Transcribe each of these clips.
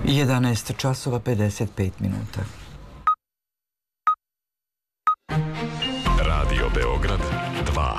11 časova 55 minuta. Radio Beograd 2.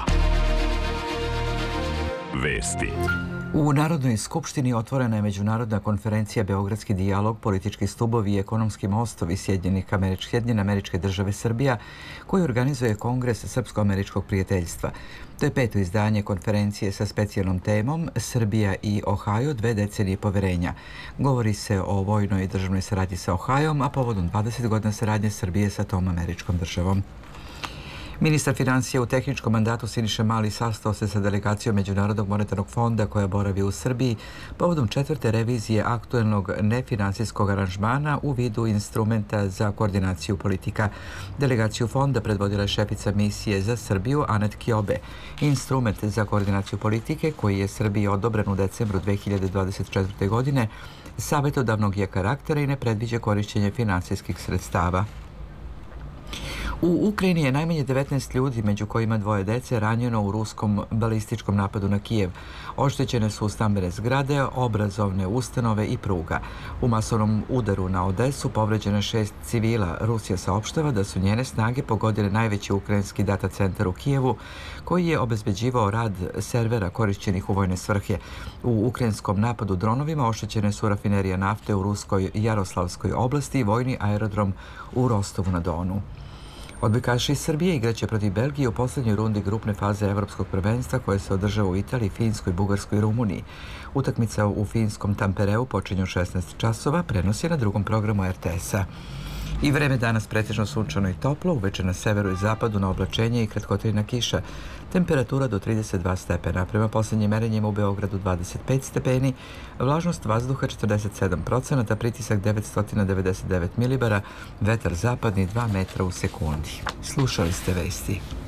Vesti. U Narodnoj skupštini otvorena je međunarodna konferencija Beogradski dijalog, politički stubovi i ekonomski mostovi Sjedinjene Američke Države Srbija, koji organizuje Kongres Srpsko-američkog prijateljstva. To je 5. izdanje konferencije sa specijalnom temom Srbija i Ohio, 2 decenije poverenja. Govori se o vojnoj i državnoj saradnji sa Ohajom, a povodom 20 godina saradnje Srbije sa tom američkom državom. Ministar financija u tehničkom mandatu Siniša Mali sastao se sa delegacijom Međunarodnog monetarnog fonda koja boravi u Srbiji povodom 4. revizije aktuelnog nefinansijskog aranžmana u vidu instrumenta za koordinaciju politika. Delegaciju fonda predvodila je šefica misije za Srbiju Anet Kjobe. Instrument za koordinaciju politike, koji je Srbiji odobren u decembru 2024. godine, savjetodavnog je karaktera i ne predviđa korišćenje finansijskih sredstava. U Ukrajini je najmanje 19 ljudi, među kojima 2 dece, ranjeno u ruskom balističkom napadu na Kijev. Oštećene su stambene zgrade, obrazovne ustanove i pruga. U masovnom udaru na Odesu povređeno 6 civila. Rusija saopštava da su njene snage pogodile najveći ukrajinski data centar u Kijevu, koji je obezbeđivao rad servera korišćenih u vojne svrhe. U ukrajinskom napadu dronovima oštećene su rafinerija nafte u ruskoj Jaroslavskoj oblasti i vojni aerodrom u Rostovu na Donu. Odbojkaši iz Srbije igraće protiv Belgije u posljednjoj rundi grupne faze Evropskog prvenstva koje se održava u Italiji, Finskoj, Bugarskoj i Rumuniji. Utakmica u finskom Tampereu počinje u 16 časova, prenos je na drugom programu RTS-a. I vreme danas pretežno sunčano i toplo, uveče na severu i zapadu na oblačenje i kratkotrajna kiša. Temperatura do 32 stepena. Prema posljednjim merenjima u Beogradu 25 stepeni, vlažnost vazduha 47%, pritisak 999 milibara, vetar zapadni 2 metra u sekundi. Slušali ste vesti.